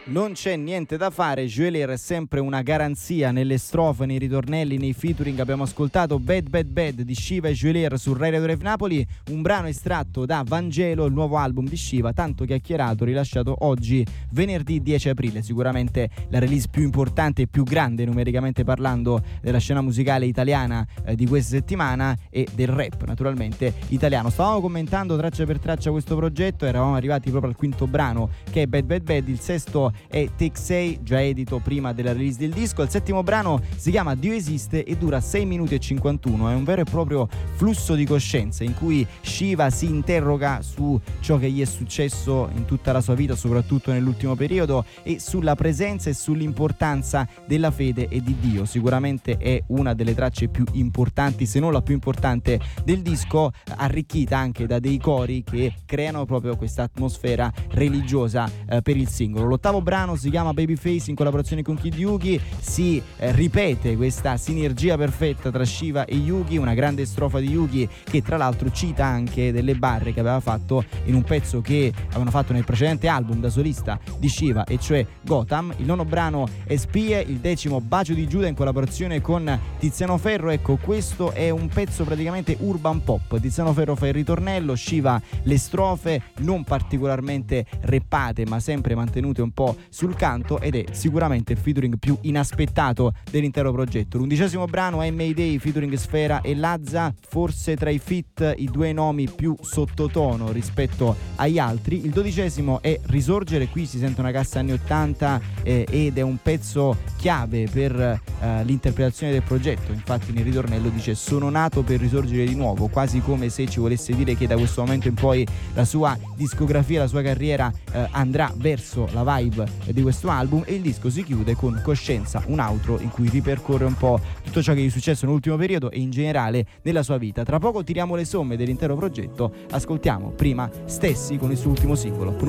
Non c'è niente da fare, Juelier è sempre una garanzia nelle strofe, nei ritornelli, nei featuring. Abbiamo ascoltato Bad Bad Bad di Shiva e Juelier su Rai Radio Rave Napoli, un brano estratto da Vangelo, il nuovo album di Shiva, tanto chiacchierato, rilasciato oggi venerdì 10 aprile, sicuramente la release più importante e più grande numericamente parlando della scena musicale italiana di questa settimana e del rap naturalmente italiano. Stavamo commentando traccia per traccia questo progetto, eravamo arrivati proprio al quinto brano che è Bad Bad Bad, il sesto è Take 6, già edito prima della release del disco. Il settimo brano si chiama Dio esiste e dura 6 minuti e 51, è un vero e proprio flusso di coscienza in cui Shiva si interroga su ciò che gli è successo in tutta la sua vita, soprattutto nell'ultimo periodo, e sulla presenza e sull'importanza della fede e di Dio. Sicuramente è una delle tracce più importanti, se non la più importante del disco, arricchita anche da dei cori che creano proprio questa atmosfera religiosa per il singolo. L'ottavo brano si chiama Babyface in collaborazione con Kid Yugi, si ripete questa sinergia perfetta tra Shiva e Yugi, una grande strofa di Yugi che tra l'altro cita anche delle barre che aveva fatto in un pezzo che avevano fatto nel precedente album da solista di Shiva, e cioè Gotham. Il nono brano è Spie, il decimo Bacio di Giuda in collaborazione con Tiziano Ferro. Ecco, questo è un pezzo praticamente urban pop. Tiziano Ferro fa il ritornello, Shiva le strofe, non particolarmente reppate ma sempre mantenute un po' sul canto, ed è sicuramente il featuring più inaspettato dell'intero progetto. L'11° brano è Mayday featuring Sfera e Lazza, forse tra i feat i due nomi più sottotono rispetto agli altri. Il 12° è Risorgere, qui si sente una cassa anni 80 ed è un pezzo chiave per l'interpretazione del progetto. Infatti nel ritornello dice: sono nato per risorgere di nuovo, quasi come se ci volesse dire che da questo momento in poi la sua discografia, la sua carriera andrà verso la vibe di questo album. E il disco si chiude con Coscienza, un outro in cui ripercorre un po' tutto ciò che gli è successo nell'ultimo periodo e in generale nella sua vita. Tra poco tiriamo le somme dell'intero progetto, ascoltiamo prima Stessi con il suo ultimo singolo.